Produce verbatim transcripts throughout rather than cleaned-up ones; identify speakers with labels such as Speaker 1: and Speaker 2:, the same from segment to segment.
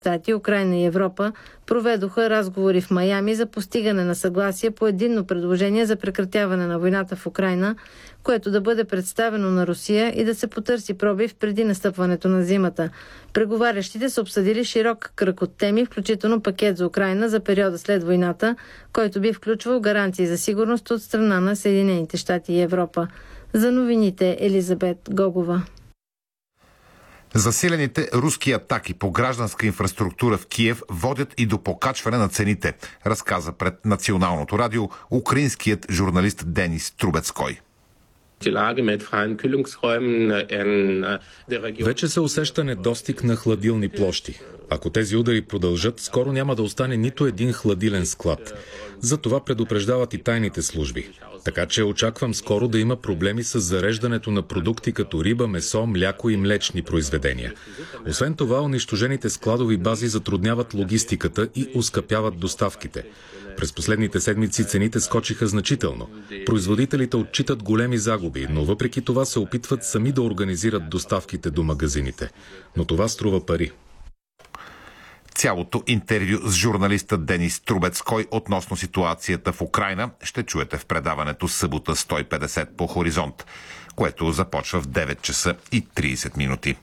Speaker 1: Щати, Украйна и Европа проведоха разговори в Майами за постигане на съгласие по единно предложение за прекратяване на войната в Украйна, което да бъде представено на Русия и да се потърси пробив преди настъпването на зимата. Преговарящите са обсъдили широк кръг от теми, включително пакет за Украйна за периода след войната, който би включвал гаранции за сигурност от страна на Съединените щати и Европа. За новините Елизабет Гогова.
Speaker 2: Засилените руски атаки по гражданска инфраструктура в Киев водят и до покачване на цените, разказа пред Националното радио украинският журналист Денис Трубецкой.
Speaker 3: Вече се усеща недостиг на хладилни площи. Ако тези удари продължат, скоро няма да остане нито един хладилен склад. За това предупреждават и тайните служби. Така че очаквам скоро да има проблеми с зареждането на продукти като риба, месо, мляко и млечни произведения. Освен това, унищожените складови бази затрудняват логистиката и оскъпяват доставките. През последните седмици цените скочиха значително. Производителите отчитат големи загуби, но въпреки това се опитват сами да организират доставките до магазините. Но това струва пари.
Speaker 2: Цялото интервю с журналиста Денис Трубецкой относно ситуацията в Украйна ще чуете в предаването събота сто и петдесет по Хоризонт, което започва в девет часа и тридесет минути.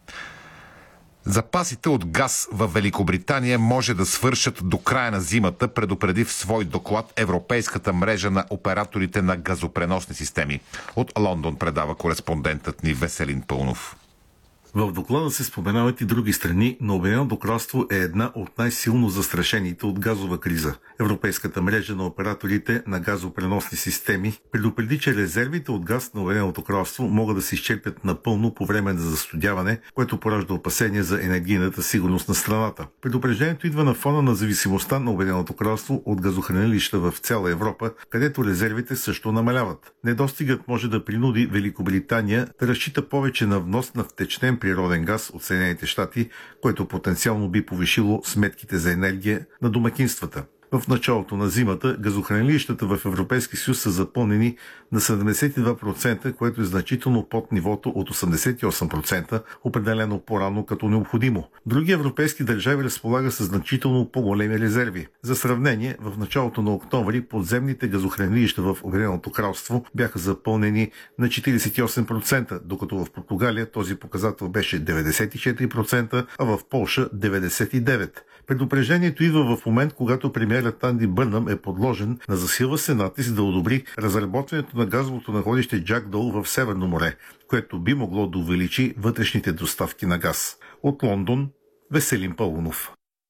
Speaker 2: Запасите от газ в Великобритания може да свършат до края на зимата, предупреди в свой доклад Европейската мрежа на операторите на газопреносни системи. От Лондон предава кореспондентът ни Веселин Пълнов.
Speaker 4: В доклада се споменават и други страни, но Обединеното кралство е една от най-силно застрашените от газова криза. Европейската мрежа на операторите на газопреносни системи предупреди, че резервите от газ на Обединеното кралство могат да се изчерпят напълно по време на застудяване, което поражда опасения за енергийната сигурност на страната. Предупреждението идва на фона на зависимостта на Обединеното кралство от газохранилища в цяла Европа, където резервите също намаляват. Недостигът може да принуди Великобритания да разчита повече на внос на втечнен природен газ от Съединените щати, което потенциално би повишило сметките за енергия на домакинствата. В началото на зимата газохранилищата в Европейския съюз са запълнени на седемдесет и два процента, което е значително под нивото от осемдесет и осем процента, определено по-рано като необходимо. Други европейски държави разполагат с значително по-големи резерви. За сравнение, в началото на октомври подземните газохранилища в Обединеното кралство бяха запълнени на четиридесет и осем процента, докато в Португалия този показател беше деветдесет и четири процента, а в Полша деветдесет и девет процента. Предупреждението идва в момент, когато премиерът Анди Бърнъм е подложен на засилва се натиск да одобри разработването на газовото находище Джакдол в Северно море, което би могло да увеличи вътрешните доставки на газ. От Лондон, Веселин Пълнов.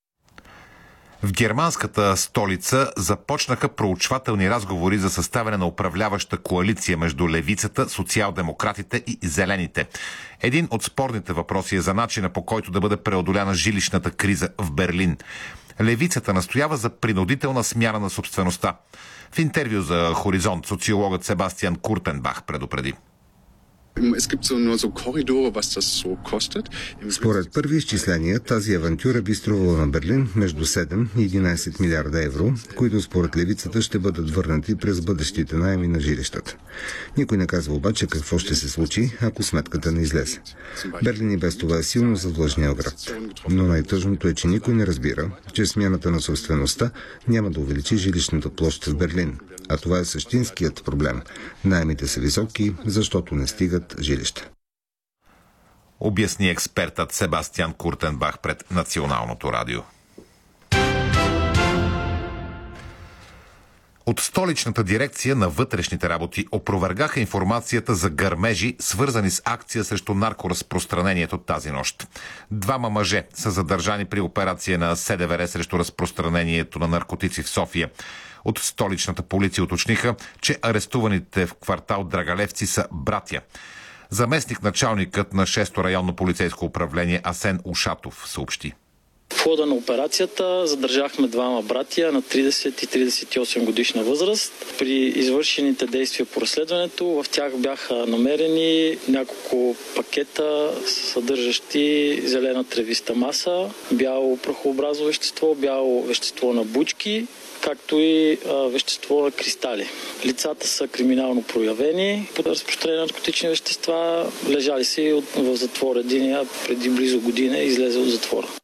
Speaker 2: В германската столица започнаха проучвателни разговори за съставяне на управляваща коалиция между левицата, социал-демократите и зелените. Един от спорните въпроси е за начина, по който да бъде преодоляна жилищната криза в Берлин. Левицата настоява за принудителна смяна на собствеността. В интервю за Хоризонт социологът Себастиан Куртенбах предупреди.
Speaker 5: Според първи изчисления, тази авантюра би струвала на Берлин между седем и единадесет милиарда евро, които според левицата ще бъдат върнати през бъдещите наеми на жилищата. Никой не казва обаче какво ще се случи, ако сметката не излезе. Берлин и без това е силно задлъжнял град. Но най-тъжното е, че никой не разбира, че смяната на собствеността няма да увеличи жилищната площ в Берлин. А това е същинският проблем. Наемите са високи, защото не стигат жилища.
Speaker 2: Обясни експертът Себастиан Куртенбах пред Националното радио. От столичната дирекция на вътрешните работи опровергаха информацията за гърмежи, свързани с акция срещу наркоразпространението тази нощ. Двама мъже са задържани при операция на СДВР срещу разпространението на наркотици в София. От столичната полиция уточниха, че арестуваните в квартал Драгалевци са братя. Заместник началникът на шесто районно полицейско управление Асен Ушатов съобщи.
Speaker 6: В хода на операцията задържахме двама братия на тридесет и тридесет и осем годишна възраст. При извършените действия по разследването в тях бяха намерени няколко пакета, съдържащи зелена тревиста маса, бяло прахообразно вещество, бяло вещество на бучки, както и а, вещество на кристали. Лицата са криминално проявени под разпространение на наркотични вещества. Лежали си в затвора. Единия преди близо година излезе от затвора.